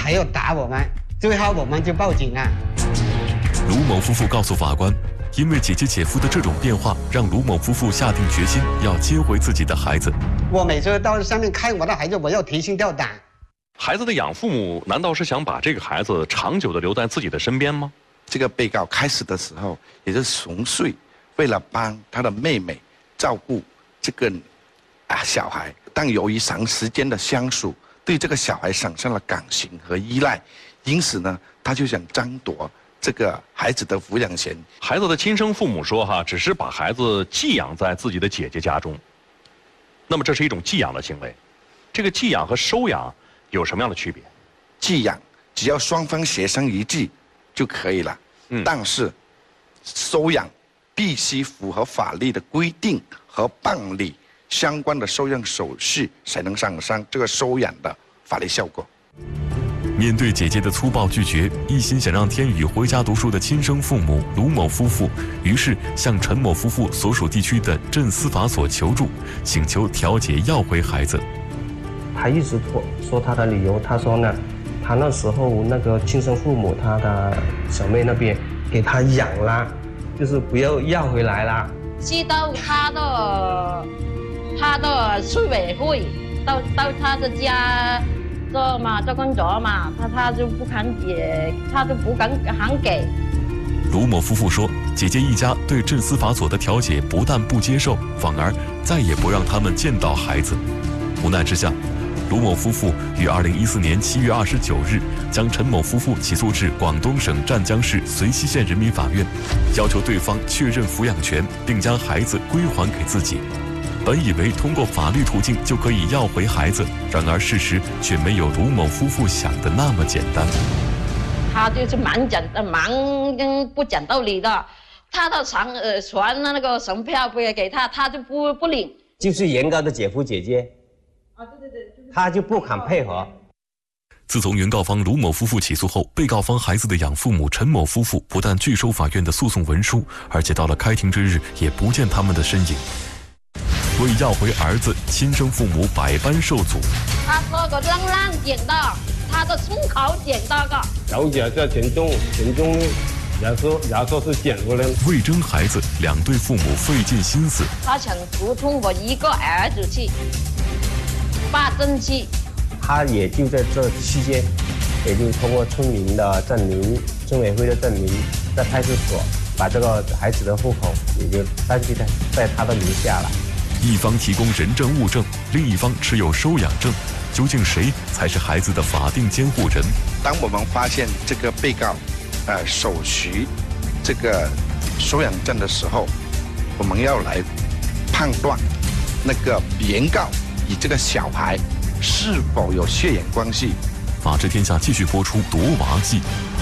还要打我们，最后我们就报警了。 卢某夫妇告诉法官，因为姐姐姐夫的这种变化，让卢某夫妇下定决心要接回自己的孩子。 我每次到上面看我的孩子，我要提心吊胆。 孩子的养父母难道是想把这个孩子长久地留在自己的身边吗？ 这个被告开始的时候也是纯粹为了帮他的妹妹照顾这个小孩，但由于长时间的相处，对这个小孩产生了感情和依赖，因此呢，他就想争夺这个孩子的抚养权。 孩子的亲生父母说只是把孩子寄养在自己的姐姐家中，那么这是一种寄养的行为。这个寄养和收养有什么样的区别？ 寄养只要双方协商一致就可以了，但是收养必须符合法律的规定和办理相关的收养手续，才能产生这个收养的法律效果。 面对姐姐的粗暴拒绝，一心想让天宇回家读书的亲生父母卢某夫妇，于是向陈某夫妇所属地区的镇司法所求助，请求调解要回孩子。 他一直说他的理由，他说呢，他那时候那个亲生父母他的小妹那边给他养了，就是不要回来了。 去到他的村委会，到他的家做工作嘛，他就不肯给，他就不敢给。 卢某夫妇说，姐姐一家对镇司法所的调解不但不接受，反而再也不让他们见到孩子。无奈之下，卢某夫妇于2014年7月29日将陈某夫妇起诉至广东省湛江市随溪县人民法院，要求对方确认抚养权，并将孩子归还给自己。本以为通过法律途径就可以要回孩子，然而事实却没有卢某夫妇想的那么简单。 他就是蛮不讲道理的，他的船那个什么票不也给他，他就不领。 就是原告的姐夫姐姐，对，他就不肯配合。 自从原告方卢某夫妇起诉后，被告方孩子的养父母陈某夫妇不但拒收法院的诉讼文书，而且到了开庭之日也不见他们的身影。为要回儿子，亲生父母百般受阻。 他说个扔烂捡到，他的村口捡到个。 了解这钱钟也说是捡回来。 为争孩子，两对父母费尽心思。 他想不通我一个儿子去，爸争气。 他也就在这期间，也就通过村民的证明、村委会的证明，在派出所把这个孩子的户口也就登记在他的名下了。 一方提供人证物证，另一方持有收养证，究竟谁才是孩子的法定监护人？ 当我们发现这个被告手持这个收养证的时候，我们要来判断那个原告与这个小孩是否有血缘关系。 法治天下继续播出夺娃记。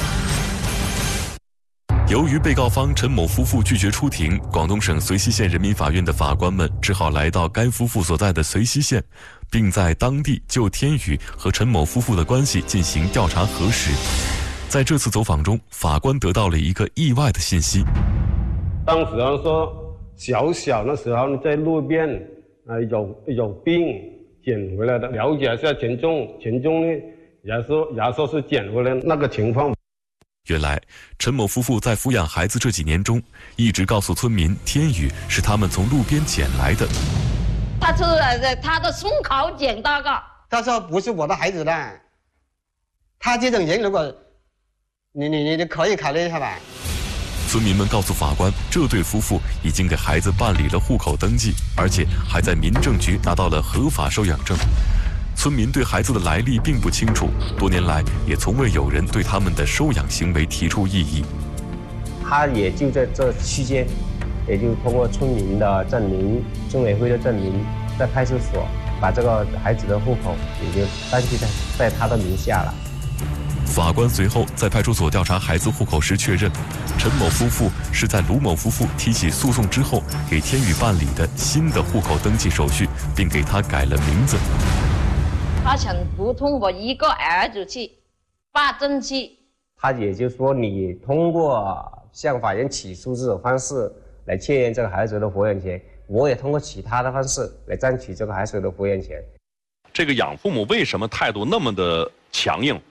由于被告方陈某夫妇拒绝出庭，广东省随溪县人民法院的法官们只好来到该夫妇所在的随溪县，并在当地就天宇和陈某夫妇的关系进行调查核实。在这次走访中，法官得到了一个意外的信息。 当时说小那时候在路边有病捡回来的，了解一下钱钟呢也说是捡回来那个情况。 原来陈某夫妇在抚养孩子这几年中，一直告诉村民天宇是他们从路边捡来的。 他是他的村口捡到个。 他说不是我的孩子的。他这种人，如果你可以考虑一下吧。 村民们告诉法官，这对夫妇已经给孩子办理了户口登记，而且还在民政局拿到了合法收养证。村民对孩子的来历并不清楚，多年来也从未有人对他们的收养行为提出异议。 他也就在这期间，也就通过村民的证明、村委会的证明，在派出所把这个孩子的户口也就登记在他的名下了。 法官随后在派出所调查孩子户口时确认，陈某夫妇是在卢某夫妇提起诉讼之后，给天宇办理的新的户口登记手续，并给他改了名字。 他想不通我一个儿子去，爸争气。 他也就是说，你通过向法院起诉这种方式来确认这个孩子的抚养权，我也通过其他的方式来争取这个孩子的抚养权。 这个养父母为什么态度那么的强硬？